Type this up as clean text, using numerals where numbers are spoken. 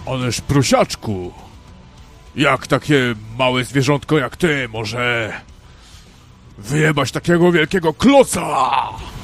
Ależ prosiaczku, jak takie małe zwierzątko jak ty może wyjebać takiego wielkiego kloca?